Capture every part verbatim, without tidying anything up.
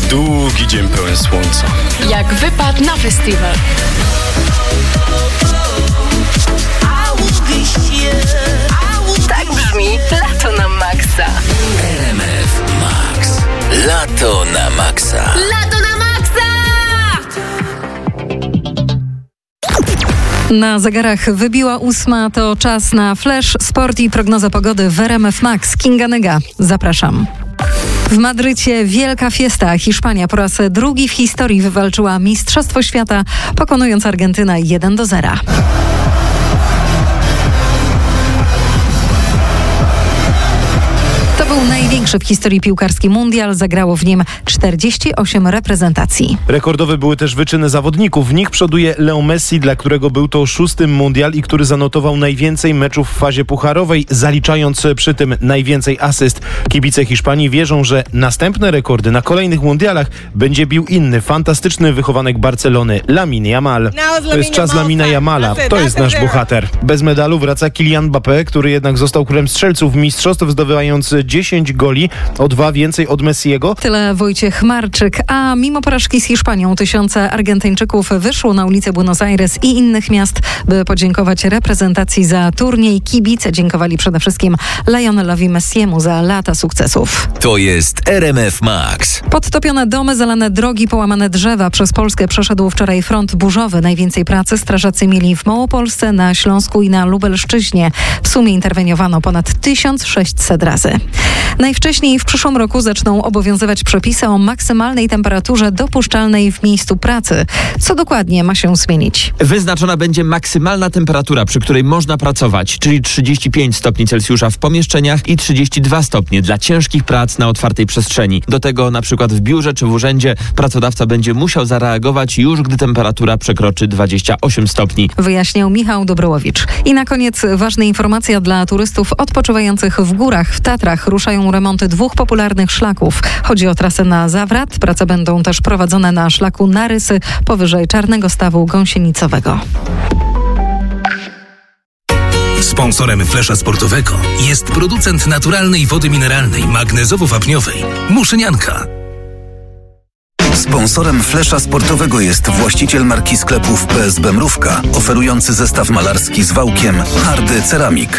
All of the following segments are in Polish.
długi dzień pełen słońca. Jak wypad na festiwal. Tak brzmi lato na maksa. R M F Max. Lato na maksa. Lato na maksa! Na zegarach wybiła ósma, to czas na flash, sport i prognoza pogody w R M F Max. Kinga Nyga, zapraszam. W Madrycie wielka fiesta. Hiszpania po raz drugi w historii wywalczyła Mistrzostwo Świata, pokonując Argentynę jeden do zera. To był największy w historii piłkarski mundial. Zagrało w nim czterdzieści osiem reprezentacji. Rekordowe były też wyczyny zawodników. W nich przoduje Leo Messi, dla którego był to szósty mundial i który zanotował najwięcej meczów w fazie pucharowej, zaliczając przy tym najwięcej asyst. Kibice Hiszpanii wierzą, że następne rekordy na kolejnych mundialach będzie bił inny, fantastyczny wychowanek Barcelony, Lamine Yamal. To jest czas Lamina Yamala. To jest nasz bohater. Bez medalu wraca Kylian Mbappé, który jednak został królem strzelców mistrzostw, zdobywając dziesięć goli, o dwa więcej od Messiego. Tyle Wojciech Marczyk. A mimo porażki z Hiszpanią tysiące Argentyńczyków wyszło na ulice Buenos Aires i innych miast, by podziękować reprezentacji za turniej. Kibice dziękowali przede wszystkim Lionelowi Messiemu za lata sukcesów. To jest R M F Max. Podtopione domy, zalane drogi, połamane drzewa. Przez Polskę przeszedł wczoraj front burzowy. Najwięcej pracy strażacy mieli w Małopolsce, na Śląsku i na Lubelszczyźnie. W sumie interweniowano ponad tysiąc sześćset razy. Najwcześniej w przyszłym roku zaczną obowiązywać przepisy o maksymalnej temperaturze dopuszczalnej w miejscu pracy. Co dokładnie ma się zmienić? Wyznaczona będzie maksymalna temperatura, przy której można pracować, czyli trzydzieści pięć stopni Celsjusza w pomieszczeniach i trzydzieści dwa stopnie dla ciężkich prac na otwartej przestrzeni. Do tego na przykład w biurze czy w urzędzie pracodawca będzie musiał zareagować już, gdy temperatura przekroczy dwadzieścia osiem stopni. Wyjaśniał Michał Dobrołowicz. I na koniec ważna informacja dla turystów odpoczywających w górach. W Tatrach ruszają remonty dwóch popularnych szlaków. Chodzi o trasę na Zawrat. Prace będą też prowadzone na szlaku Narysy powyżej Czarnego Stawu Gąsienicowego. Sponsorem Flesza Sportowego jest producent naturalnej wody mineralnej magnezowo-wapniowej Muszynianka. Sponsorem Flesza Sportowego jest właściciel marki sklepów P S B Mrówka, oferujący zestaw malarski z wałkiem Hardy Ceramik.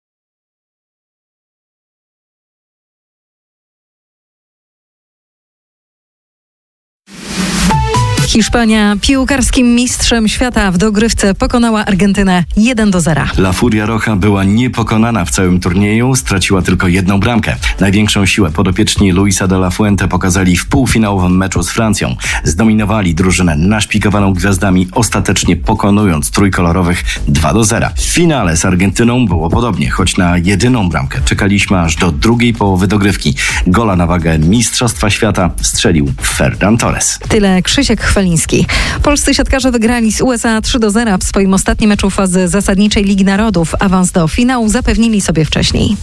Hiszpania piłkarskim mistrzem świata w dogrywce pokonała Argentynę jeden do zera. La Furia Roja była niepokonana w całym turnieju, straciła tylko jedną bramkę. Największą siłę podopieczni Luisa de la Fuente pokazali w półfinałowym meczu z Francją. Zdominowali drużynę naszpikowaną gwiazdami, ostatecznie pokonując trójkolorowych dwa do zera. W finale z Argentyną było podobnie, choć na jedyną bramkę czekaliśmy aż do drugiej połowy dogrywki. Gola na wagę Mistrzostwa Świata strzelił Ferran Torres. Tyle Krzysiek Chwaliński. Polscy siatkarze wygrali z U S A trzy do zera w swoim ostatnim meczu fazy zasadniczej Ligi Narodów. Awans do finału zapewnili sobie wcześniej.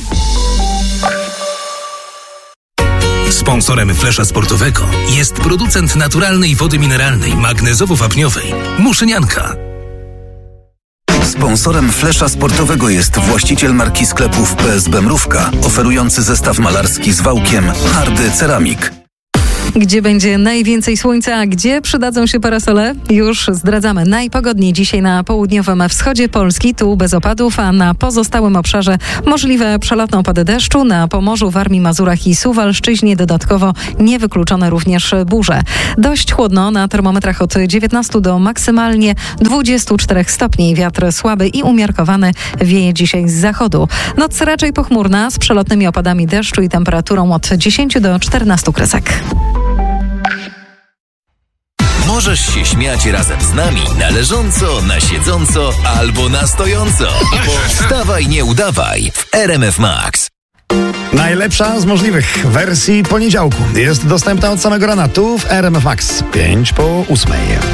Sponsorem Flesza Sportowego jest producent naturalnej wody mineralnej magnezowo-wapniowej Muszynianka. Sponsorem Flesza Sportowego jest właściciel marki sklepów P S B Mrówka, oferujący zestaw malarski z wałkiem Hardy Ceramik. Gdzie będzie najwięcej słońca, a gdzie przydadzą się parasole? Już zdradzamy. Najpogodniej dzisiaj na południowym wschodzie Polski, tu bez opadów, a na pozostałym obszarze możliwe przelotne opady deszczu. Na Pomorzu, Warmii, Mazurach i Suwalszczyźnie dodatkowo niewykluczone również burze. Dość chłodno, na termometrach od dziewiętnastu do maksymalnie dwudziestu czterech stopni. Wiatr słaby i umiarkowany wieje dzisiaj z zachodu. Noc raczej pochmurna z przelotnymi opadami deszczu i temperaturą od dziesięciu do czternastu kresek. Możesz się śmiać razem z nami na leżąco, na siedząco albo na stojąco. Bo wstawaj, nie udawaj w R M F Max. Najlepsza z możliwych wersji poniedziałku jest dostępna od samego rana tu w R M F Max. pięć po ósmej.